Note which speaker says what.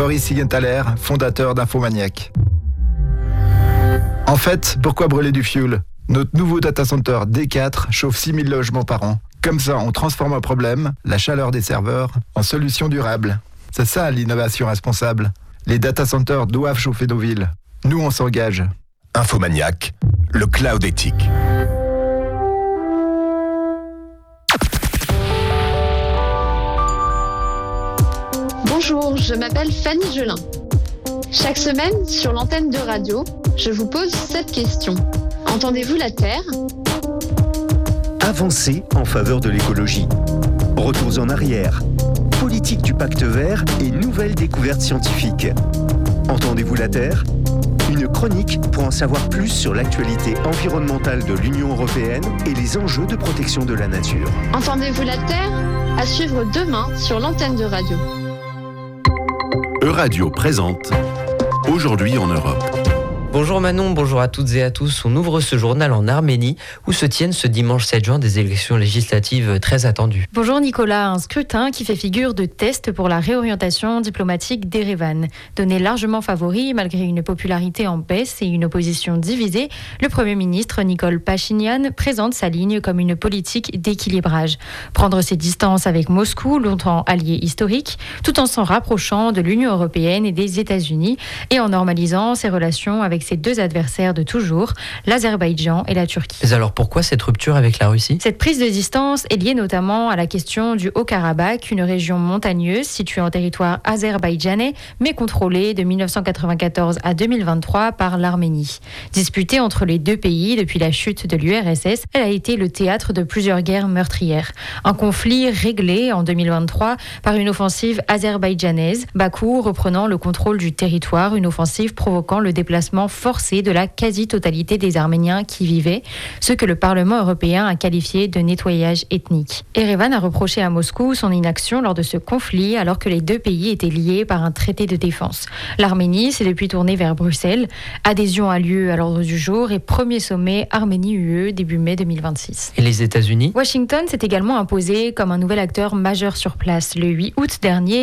Speaker 1: Boris Siegenthaler, fondateur d'Infomaniac. En fait, pourquoi brûler du fioul ? Notre nouveau data center D4 chauffe 6000 logements par an. Comme ça, on transforme un problème, la chaleur des serveurs, en solution durable. C'est ça l'innovation responsable. Les data centers doivent chauffer nos villes. Nous, on s'engage.
Speaker 2: Infomaniac, le cloud éthique.
Speaker 3: Bonjour, je m'appelle Fanny Gelin. Chaque semaine, sur l'antenne de radio, je vous pose cette question. Entendez-vous la Terre ?
Speaker 4: Avancées en faveur de l'écologie. Retours en arrière. Politique du pacte vert et nouvelles découvertes scientifiques. Entendez-vous la Terre ? Une chronique pour en savoir plus sur l'actualité environnementale de l'Union européenne et les enjeux de protection de la nature.
Speaker 3: Entendez-vous la Terre ? À suivre demain sur l'antenne de radio.
Speaker 5: Euradio présente Aujourd'hui en Europe.
Speaker 6: Bonjour Manon, bonjour à toutes et à tous. On ouvre ce journal en Arménie où se tiennent ce dimanche 7 juin des élections législatives très attendues.
Speaker 7: Bonjour Nicolas, un scrutin qui fait figure de test pour la réorientation diplomatique d'Erevan. Donné largement favori malgré une popularité en baisse et une opposition divisée, le Premier ministre Nikol Pachinian présente sa ligne comme une politique d'équilibrage. Prendre ses distances avec Moscou, longtemps allié historique, tout en s'en rapprochant de l'Union européenne et des États-Unis et en normalisant ses relations avec ses deux adversaires de toujours, l'Azerbaïdjan et la Turquie.
Speaker 6: Mais alors pourquoi cette rupture avec la Russie ?
Speaker 7: Cette prise de distance est liée notamment à la question du Haut-Karabakh, une région montagneuse située en territoire azerbaïdjanais, mais contrôlée de 1994 à 2023 par l'Arménie. Disputée entre les deux pays depuis la chute de l'URSS, elle a été le théâtre de plusieurs guerres meurtrières. Un conflit réglé en 2023 par une offensive azerbaïdjanaise, Bakou reprenant le contrôle du territoire, une offensive provoquant le déplacement forcé de la quasi-totalité des Arméniens qui vivaient, ce que le Parlement européen a qualifié de nettoyage ethnique. Erevan a reproché à Moscou son inaction lors de ce conflit alors que les deux pays étaient liés par un traité de défense. L'Arménie s'est depuis tournée vers Bruxelles. Adhésion a lieu à l'ordre du jour et premier sommet Arménie-UE début mai 2026.
Speaker 6: Et les États-Unis ?
Speaker 7: Washington s'est également imposé comme un nouvel acteur majeur sur place. Le 8 août dernier,